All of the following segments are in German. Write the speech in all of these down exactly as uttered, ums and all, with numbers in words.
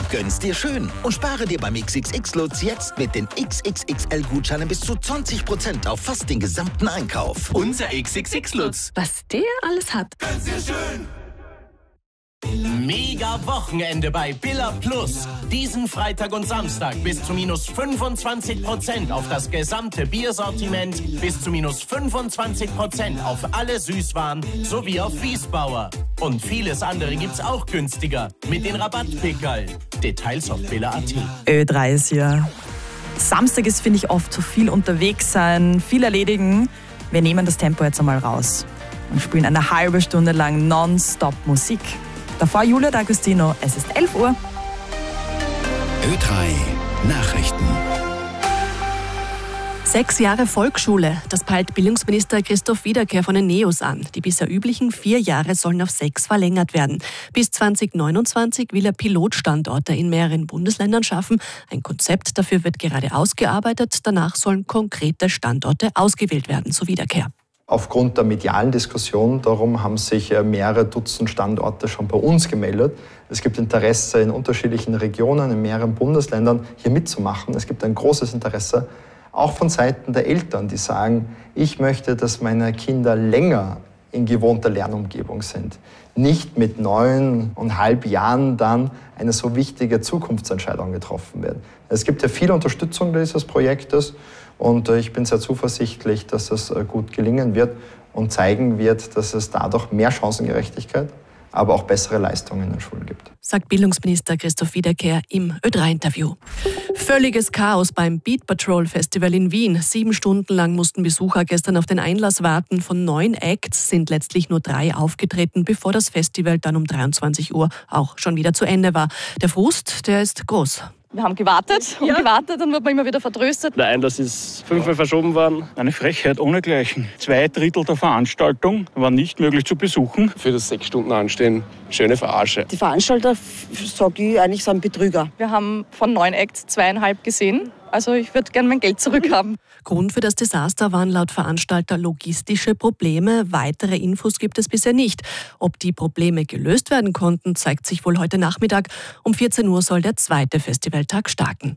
Gönn's dir schön und spare dir beim X X X-Lutz jetzt mit den X X X L-Gutscheinen bis zu zwanzig Prozent auf fast den gesamten Einkauf. Unser X X X-Lutz. Was der alles hat. Gönn's dir schön. Mega Wochenende bei Billa Plus. Diesen Freitag und Samstag bis zu minus fünfundzwanzig Prozent auf das gesamte Biersortiment, bis zu minus fünfundzwanzig Prozent auf alle Süßwaren sowie auf Wiesbauer. Und vieles andere gibt's auch günstiger mit den Rabattpickerl. Details auf billa punkt at. Ö drei ist hier. Samstag ist, finde ich, oft zu viel unterwegs sein, viel erledigen. Wir nehmen das Tempo jetzt einmal raus und spielen eine halbe Stunde lang nonstop Musik. Davor Julia D'Agostino, es ist elf Uhr. Ö drei Nachrichten. Sechs Jahre Volksschule, das peilt Bildungsminister Christoph Wiederkehr von den NEOS an. Die bisher üblichen vier Jahre sollen auf sechs verlängert werden. Bis zwanzig neunundzwanzig will er Pilotstandorte in mehreren Bundesländern schaffen. Ein Konzept dafür wird gerade ausgearbeitet. Danach sollen konkrete Standorte ausgewählt werden, so Wiederkehr. Aufgrund der medialen Diskussion darum haben sich mehrere Dutzend Standorte schon bei uns gemeldet. Es gibt Interesse in unterschiedlichen Regionen, in mehreren Bundesländern hier mitzumachen. Es gibt ein großes Interesse, auch von Seiten der Eltern, die sagen, ich möchte, dass meine Kinder länger in gewohnter Lernumgebung sind. Nicht mit neuneinhalb Jahren dann eine so wichtige Zukunftsentscheidung getroffen wird. Es gibt ja viel Unterstützung dieses Projektes und ich bin sehr zuversichtlich, dass es gut gelingen wird und zeigen wird, dass es dadurch mehr Chancengerechtigkeit, aber auch bessere Leistungen in den Schulen gibt. Sagt Bildungsminister Christoph Wiederkehr im Ö drei Interview. Völliges Chaos beim Beat Patrol Festival in Wien. Sieben Stunden lang mussten Besucher gestern auf den Einlass warten. Von neun Acts sind letztlich nur drei aufgetreten, bevor das Festival dann um dreiundzwanzig Uhr auch schon wieder zu Ende war. Der Frust, der ist groß. Wir haben gewartet und ja. gewartet und wurden immer wieder vertröstet. Der Einlass ist fünfmal verschoben worden. Eine Frechheit ohnegleichen. Zwei Drittel der Veranstaltung waren nicht möglich zu besuchen. Für das sechs Stunden Anstehen, schöne Verarsche. Die Veranstalter, sage ich, eigentlich sind Betrüger. Wir haben von neun Acts zweieinhalb gesehen. Also ich würde gerne mein Geld zurückhaben. Grund für das Desaster waren laut Veranstalter logistische Probleme. Weitere Infos gibt es bisher nicht. Ob die Probleme gelöst werden konnten, zeigt sich wohl heute Nachmittag. Um vierzehn Uhr soll der zweite Festivaltag starten.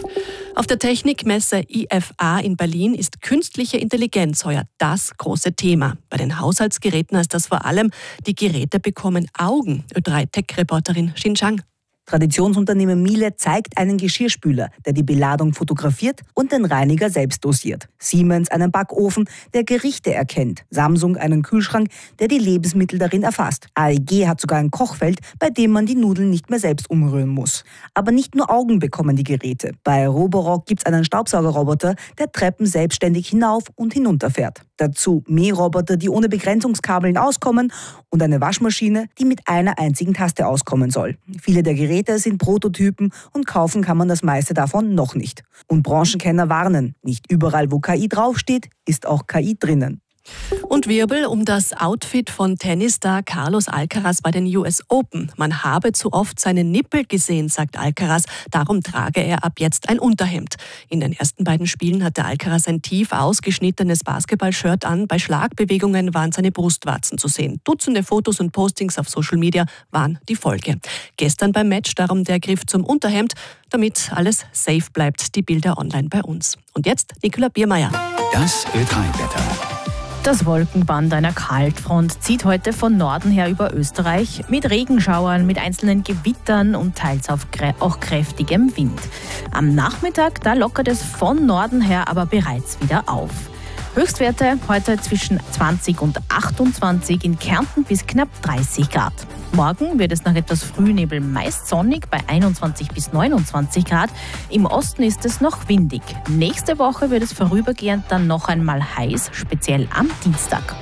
Auf der Technikmesse I F A in Berlin ist künstliche Intelligenz heuer das große Thema. Bei den Haushaltsgeräten heißt das vor allem, die Geräte bekommen Augen. Ö drei Tech-Reporterin Xin Zhang. Traditionsunternehmen Miele zeigt einen Geschirrspüler, der die Beladung fotografiert und den Reiniger selbst dosiert. Siemens einen Backofen, der Gerichte erkennt. Samsung einen Kühlschrank, der die Lebensmittel darin erfasst. A E G hat sogar ein Kochfeld, bei dem man die Nudeln nicht mehr selbst umrühren muss. Aber nicht nur Augen bekommen die Geräte. Bei Roborock gibt's einen Staubsaugerroboter, der Treppen selbstständig hinauf und hinunter fährt. Dazu Mähroboter, die ohne Begrenzungskabeln auskommen und eine Waschmaschine, die mit einer einzigen Taste auskommen soll. Viele der Geräte sind Prototypen und kaufen kann man das meiste davon noch nicht. Und Branchenkenner warnen, nicht überall, wo K I draufsteht, ist auch K I drinnen. Und Wirbel um das Outfit von Tennisstar Carlos Alcaraz bei den U S Open. Man habe zu oft seine Nippel gesehen, sagt Alcaraz. Darum trage er ab jetzt ein Unterhemd. In den ersten beiden Spielen hatte Alcaraz ein tief ausgeschnittenes Basketball-Shirt an. Bei Schlagbewegungen waren seine Brustwarzen zu sehen. Dutzende Fotos und Postings auf Social Media waren die Folge. Gestern beim Match darum der Griff zum Unterhemd, damit alles safe bleibt. Die Bilder online bei uns. Und jetzt Nicola Biermeier. Das Ö drei Wetter. Das Wolkenband einer Kaltfront zieht heute von Norden her über Österreich mit Regenschauern, mit einzelnen Gewittern und teils auch kräftigem Wind. Am Nachmittag, da lockert es von Norden her aber bereits wieder auf. Höchstwerte heute zwischen zwanzig und achtundzwanzig, in Kärnten bis knapp dreißig Grad. Morgen wird es nach etwas Frühnebel meist sonnig bei einundzwanzig bis neunundzwanzig Grad. Im Osten ist es noch windig. Nächste Woche wird es vorübergehend dann noch einmal heiß, speziell am Dienstag.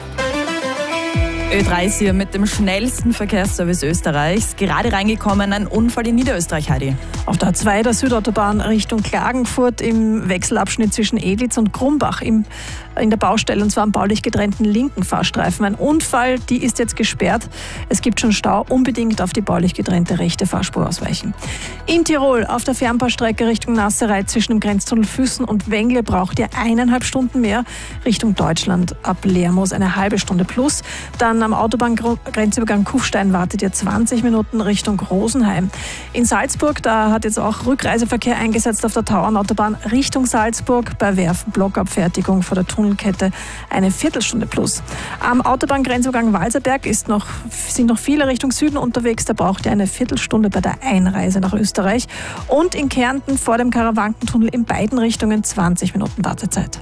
Ö drei ist hier mit dem schnellsten Verkehrsservice Österreichs. Gerade reingekommen, ein Unfall in Niederösterreich, Heidi. Auf der A zwei der Südautobahn Richtung Klagenfurt im Wechselabschnitt zwischen Edlitz und Grumbach im, in der Baustelle, und zwar am baulich getrennten linken Fahrstreifen. Ein Unfall, die ist jetzt gesperrt. Es gibt schon Stau, unbedingt auf die baulich getrennte rechte Fahrspur ausweichen. In Tirol auf der Fernbahnstrecke Richtung Nasserei zwischen dem Grenztunnel Füssen und Wengle braucht ihr eineinhalb Stunden mehr. Richtung Deutschland ab Lermoos eine halbe Stunde plus. Dann am Autobahngrenzübergang Kufstein wartet ihr zwanzig Minuten Richtung Rosenheim. In Salzburg, da hat jetzt auch Rückreiseverkehr eingesetzt auf der Tauernautobahn Richtung Salzburg. Bei Werfen Blockabfertigung vor der Tunnelkette eine Viertelstunde plus. Am Autobahngrenzübergang Walserberg ist noch, sind noch viele Richtung Süden unterwegs. Da braucht ihr eine Viertelstunde bei der Einreise nach Österreich. Und in Kärnten vor dem Karawankentunnel in beiden Richtungen zwanzig Minuten Wartezeit.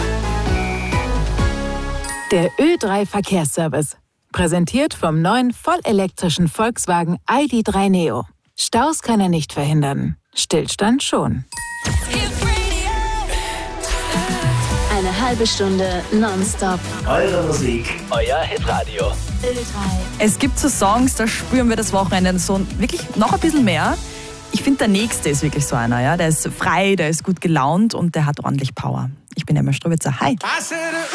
Der Ö drei Verkehrsservice. Präsentiert vom neuen vollelektrischen Volkswagen I D drei Neo. Staus kann er nicht verhindern. Stillstand schon. Eine halbe Stunde nonstop. Eure Musik, euer Hitradio. Ö drei. Es gibt so Songs, da spüren wir das Wochenende so wirklich noch ein bisschen mehr. Ich finde, der nächste ist wirklich so einer. Ja? Der ist frei, der ist gut gelaunt und der hat ordentlich Power. Ich bin Emma Strubitzer. Hi.